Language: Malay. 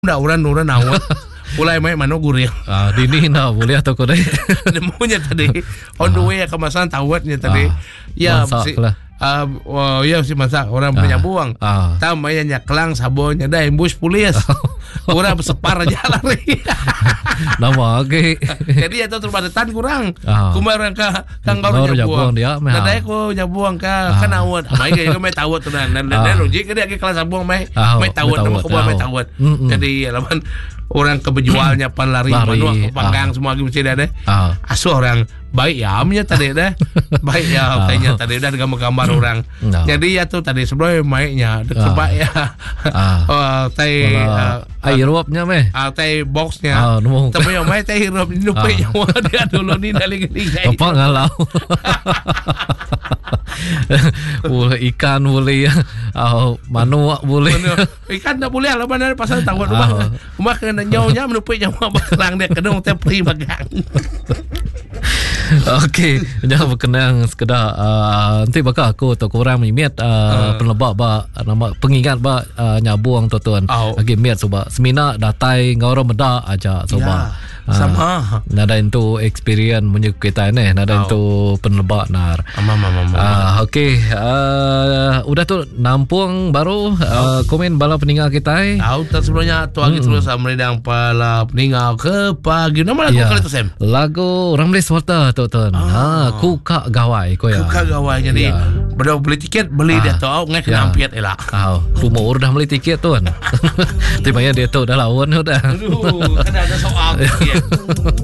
Nda orang nawat. Ulay may mano gurih. Dini na boleh atau kau deh. Nemunya tadi on the way kemasan tawatnya tadi. Ya si ya si masak orang punya buang. Tamanya nyaklang sabonnya dah embus pulis. Orang separ aja lari. Nama ke. Jadi itu terbatasan kurang. Kumaran ka kanggaru nyabuang dia. Nadai ko nyabuang ka kanawat. Mai ka may tawat tunan. Dan logik dia ke kelas sabong mai tawat nama ko mai tawat. Jadi lawan orang kebejualnya pan lari manu panggang semua gitu mesti ada. Asuh orang baik ya amnya tadi dah. Baik ya kayaknya tadi dah gambar-gambar orang. Jadi ya tuh tadi sebelum mainnya sebab ya. Tai airwapnya meh. Tai boxnya. Tapi yang main tai airwap nupai nyawa dia dulu ni dari gini. Apa ngalau? Boleh ikan boleh manu boleh. Ikan tak boleh lah mana pasal tawat rumah kena nyaunya menupai nyawa baklang dia kedong teh pri bagang. Okey, jangan berkenang sekedar nanti bakal aku atau korang miat penlebak ba nama pengingat ba nyabuang tuan lagi miat coba semina datai ngoro meda aja coba sama nada itu experience punya kita ni nada itu penlebak nar okey udah tu nampung baru komen bala peninggal kita sebelumnya tu lagi terus meridang pala peninggal ke pagi nama lagu kali tu Sam lagu orang Malaysia Water tuan kuka gawai kuka gawai jadi pada beli tiket beli dia tahu ngai kena ampiat elak umur dah beli tiket tuan tiba-tiba dia tahu dah lawan dah aduh kan ada soal